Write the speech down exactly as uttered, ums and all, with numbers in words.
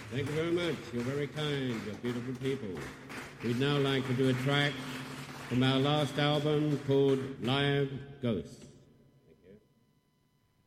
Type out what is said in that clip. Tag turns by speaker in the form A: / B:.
A: Thank you very much. You're very kind. You're beautiful people. We'd now like to do a track from our last album called Live Ghosts.